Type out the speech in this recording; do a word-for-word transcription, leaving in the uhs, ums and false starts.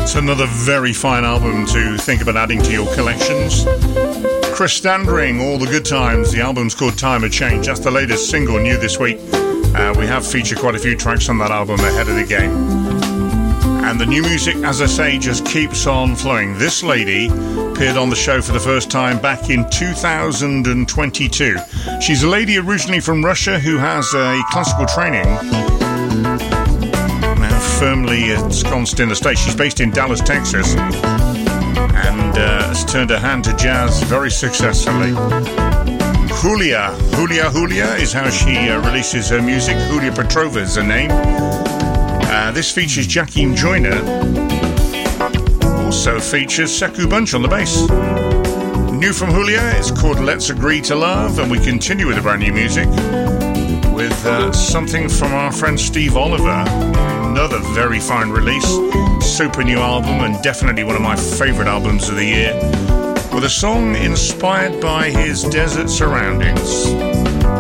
Another very fine album to think about adding to your collections. Chris Standring, All the Good Times. The album's called Time of Change. That's the latest single, new this week. Uh, we have featured quite a few tracks on that album ahead of the game. And the new music, as I say, just keeps on flowing. This lady appeared on the show for the first time back in two thousand twenty-two. She's a lady originally from Russia who has a classical training, firmly ensconced in the States. She's based in Dallas, Texas, and uh, has turned her hand to jazz very successfully. Julia, Julia, Julia is how she uh, releases her music. Julia Petrova is her name. Uh, this features Jakim Joyner. Also features Sekou Bunch on the bass. New from Julia, it's called Let's Agree to Love, and we continue with the brand new music with uh, something from our friend Steve Oliver. Another very fine release, super new album, and definitely one of my favourite albums of the year, with a song inspired by his desert surroundings.